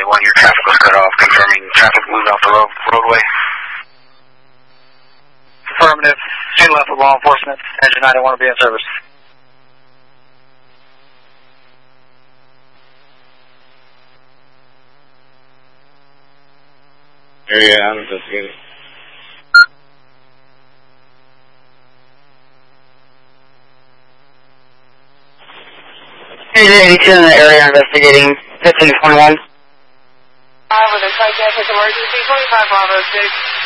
1, your traffic was cut off, confirming traffic moved off the roadway. Affirmative. Stay left with law enforcement. Engine 91 will be in service. Area I'm investigating. Area 82 in the area investigating 15 to 21. With a psychiatric emergency, 25 Bravo 6.